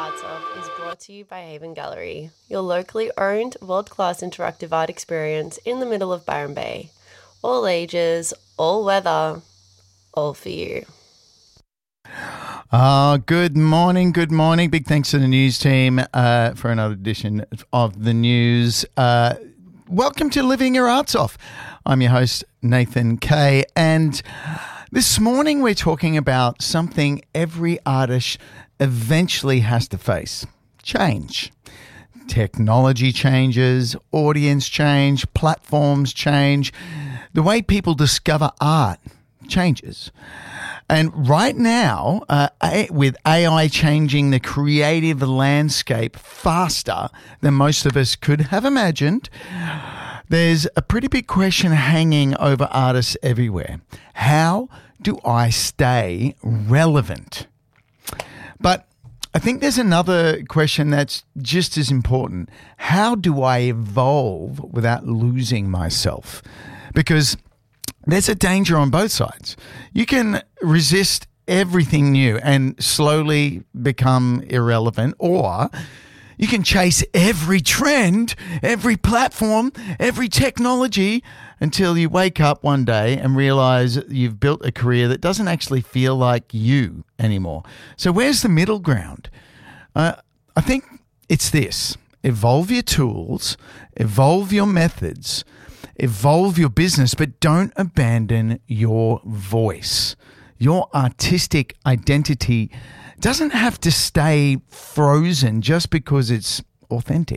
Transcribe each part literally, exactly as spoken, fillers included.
Arts Of is brought to you by Haven Gallery, your locally owned, world-class interactive art experience in the middle of Byron Bay. All ages, all weather, all for you. Uh, good morning, good morning. Big thanks to the news team uh, for another edition of the news. Uh, welcome to Living Your Arts Off. I'm your host, Nathan Kay, and this morning we're talking about something every artist eventually has to face: change. Technology changes, audience change, platforms change, the way people discover art changes. And right now, uh, with A I changing the creative landscape faster than most of us could have imagined, there's a pretty big question hanging over artists everywhere. How do I stay relevant? But I think there's another question that's just as important. How do I evolve without losing myself? Because there's a danger on both sides. You can resist everything new and slowly become irrelevant, or you can chase every trend, every platform, every technology until you wake up one day and realize you've built a career that doesn't actually feel like you anymore. So where's the middle ground? Uh, I think it's this: evolve your tools, evolve your methods, evolve your business, but don't abandon your voice. Your artistic identity doesn't have to stay frozen just because it's authentic.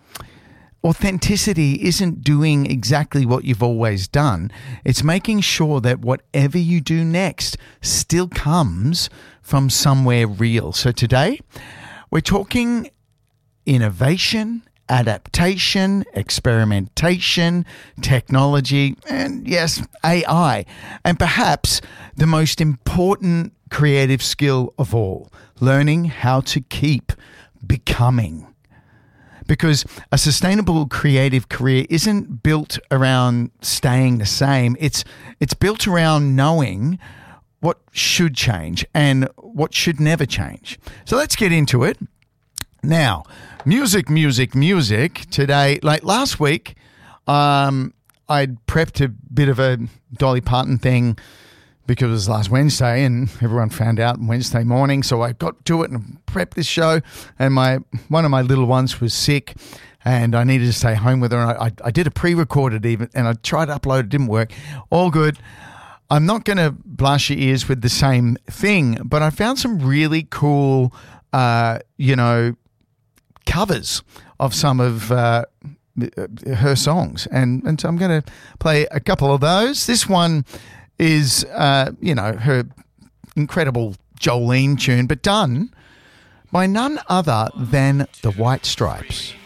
Authenticity isn't doing exactly what you've always done. It's making sure that whatever you do next still comes from somewhere real. So today, we're talking innovation, adaptation, experimentation, technology, and yes, A I. And perhaps the most important creative skill of all, learning how to keep becoming. Because a sustainable creative career isn't built around staying the same. It's it's built around knowing what should change and what should never change. So let's get into it. Now, music, music, music. Today, like last week, um, I'd prepped a bit of a Dolly Parton thing because it was last Wednesday and everyone found out Wednesday morning. So I got to it and prepped this show, and my one of my little ones was sick and I needed to stay home with her. And I, I, I did a pre-recorded even, and I tried to upload, it didn't work. All good. I'm not going to blast your ears with the same thing, but I found some really cool, uh, you know, covers of some of uh, her songs. And, and so I'm going to play a couple of those. This one is, uh, you know, her incredible Jolene tune, but done by none other than the White Stripes.